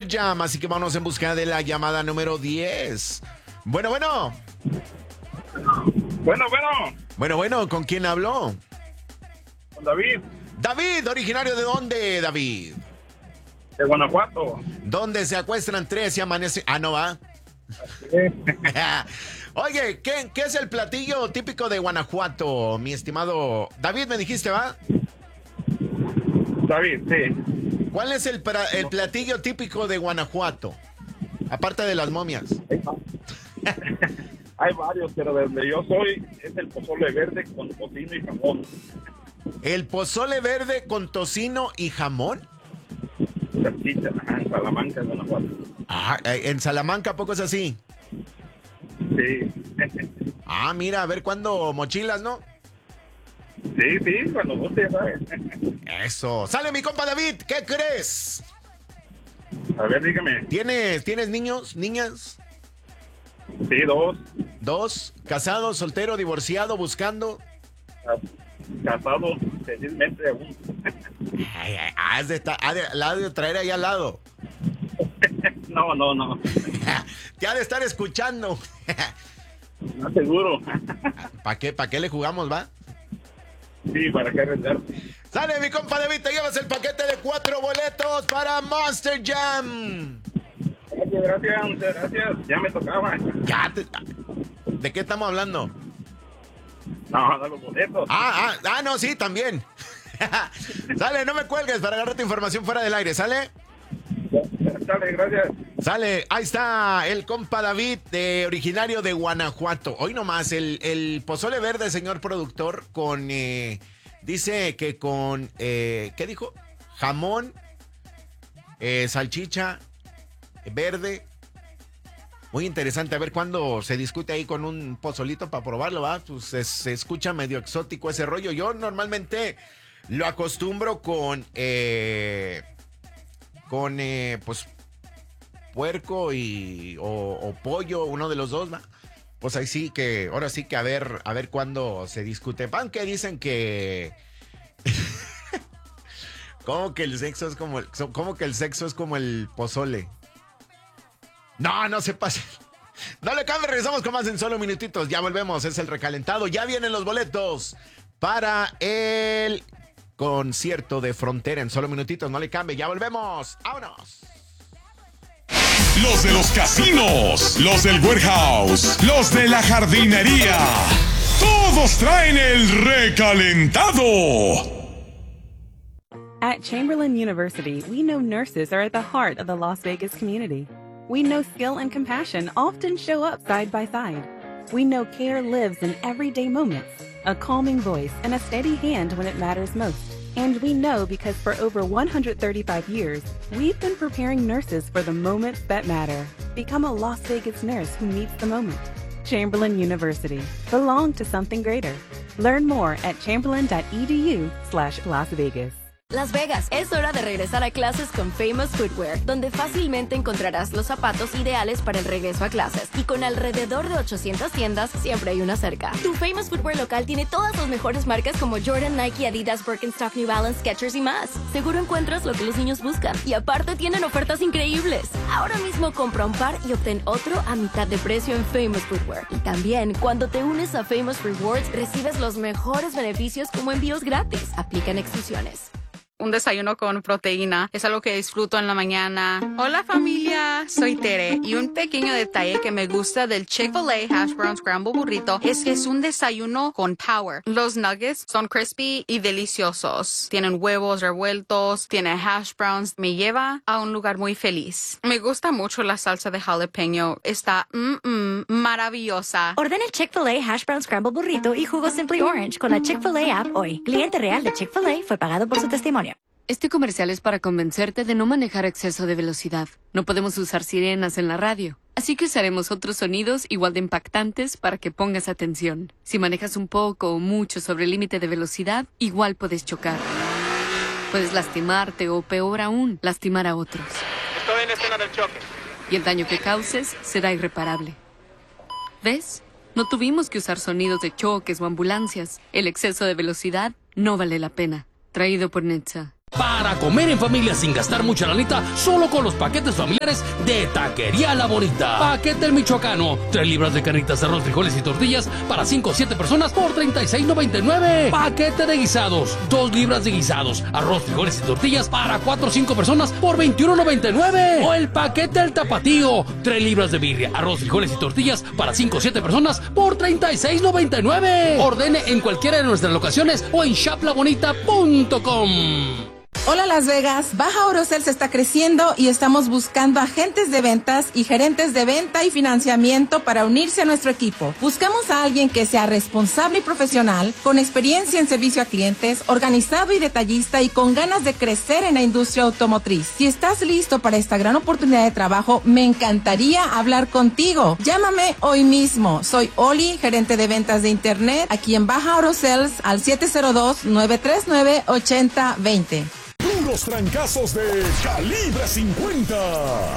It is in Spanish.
Jam, así que vamos en busca de la llamada número 10. Bueno, bueno. Bueno. Bueno, ¿con quién habló? Con David, David, ¿originario de dónde, David? de Guanajuato. ¿Dónde se acuestan tres y amanece? Ah, no va. Oye, ¿qué es el platillo típico de Guanajuato, mi estimado David? Me dijiste, ¿va? David, sí. ¿Cuál es el platillo típico de Guanajuato? Aparte de las momias. Hay varios, pero de donde yo soy es el pozole verde con tocino y jamón. ¿El pozole verde con tocino y jamón? Salchicha, en Salamanca, Guanajuato. Ah, ¿en Salamanca poco es así? Sí. Ah, mira, a ver cuándo mochilas, ¿no? Sí, cuando guste, ya sabes. Eso. Sale mi compa David, ¿qué crees? A ver, dígame. ¿Tienes niños, niñas? Sí, dos. ¿Dos? ¿Casado, soltero, divorciado, buscando? Casado, felizmente aún. La de traer ahí al lado. No. Te ha de estar escuchando. No seguro. ¿Para qué le jugamos, va? Sí, para qué arriesgar. Sale mi compa David, te llevas el paquete de 4 boletos para Monster Jam. Gracias, muchas gracias. Ya me tocaba. ¿De qué estamos hablando? No, los boletos. No, sí, también. Sale, no me cuelgues para agarrar tu información fuera del aire, ¿sale? Dale, gracias. Sale, ahí está el compa David, originario de Guanajuato. Hoy nomás, el pozole verde, señor productor, con, dice que con, ¿qué dijo? Jamón, salchicha, verde. Muy interesante, a ver cuándo se discute ahí con un pozolito para probarlo, ¿va? Pues se escucha medio exótico ese rollo. Yo normalmente lo acostumbro con pues, puerco o pollo, uno de los dos, ¿va? Pues ahora sí que a ver cuándo se discute. Van que dicen que ¿cómo que el sexo es como el pozole? No se pase. No le cambie, regresamos con más en solo minutitos. Ya volvemos, es el recalentado. Ya vienen los boletos para el concierto de Frontera en solo minutitos. No le cambie, ya volvemos. ¡Vámonos! Los de los casinos, los del warehouse, los de la jardinería. Todos traen el recalentado. At Chamberlain University, we know nurses are at the heart of the Las Vegas community. We know skill and compassion often show up side by side. We know care lives in everyday moments, a calming voice and a steady hand when it matters most. And we know because for over 135 years, we've been preparing nurses for the moments that matter. Become a Las Vegas nurse who meets the moment. Chamberlain University. Belong to something greater. Learn more at chamberlain.edu/Las Vegas. Las Vegas, es hora de regresar a clases con Famous Footwear, donde fácilmente encontrarás los zapatos ideales para el regreso a clases. Y con alrededor de 800 tiendas, siempre hay una cerca. Tu Famous Footwear local tiene todas las mejores marcas como Jordan, Nike, Adidas, Birkenstock, New Balance, Skechers y más. Seguro encuentras lo que los niños buscan. Y aparte tienen ofertas increíbles. Ahora mismo compra un par y obtén otro a mitad de precio en Famous Footwear. Y también, cuando te unes a Famous Rewards, recibes los mejores beneficios como envíos gratis. Aplican exclusiones. Un desayuno con proteína es algo que disfruto en la mañana. Hola familia, soy Tere y un pequeño detalle que me gusta del Chick-fil-A Hash Brown Scramble Burrito es que es un desayuno con power. Los nuggets son crispy y deliciosos. Tienen huevos revueltos, tiene hash browns. Me lleva a un lugar muy feliz. Me gusta mucho la salsa de jalapeño. Está maravillosa. Ordena el Chick-fil-A Hash Brown Scramble Burrito y jugo Simply Orange con la Chick-fil-A app hoy. Cliente real de Chick-fil-A fue pagado por su testimonio. Este comercial es para convencerte de no manejar a exceso de velocidad. No podemos usar sirenas en la radio, así que usaremos otros sonidos igual de impactantes para que pongas atención. Si manejas un poco o mucho sobre el límite de velocidad, igual puedes chocar. Puedes lastimarte o, peor aún, lastimar a otros. Estoy en la escena del choque. Y el daño que causes será irreparable. ¿Ves? No tuvimos que usar sonidos de choques o ambulancias. El exceso de velocidad no vale la pena. Traído por NHTSA. Para comer en familia sin gastar mucha lanita, solo con los paquetes familiares de Taquería La Bonita. Paquete El Michoacano, 3 libras de carnitas, arroz, frijoles y tortillas para 5 o 7 personas por $36.99. Paquete de guisados, 2 libras de guisados, arroz, frijoles y tortillas para 4 o 5 personas por $21.99. O el paquete El Tapatío, 3 libras de birria, arroz, frijoles y tortillas para 5 o 7 personas por $36.99. Ordene en cualquiera de nuestras locaciones o en shoplabonita.com. Hola Las Vegas, Baja Orocels está creciendo y estamos buscando agentes de ventas y gerentes de venta y financiamiento para unirse a nuestro equipo. Buscamos a alguien que sea responsable y profesional, con experiencia en servicio a clientes, organizado y detallista y con ganas de crecer en la industria automotriz. Si estás listo para esta gran oportunidad de trabajo, me encantaría hablar contigo. Llámame hoy mismo. Soy Oli, gerente de ventas de internet, aquí en Baja Orocels al 702-939-8020. Los trancazos de Calibre 50.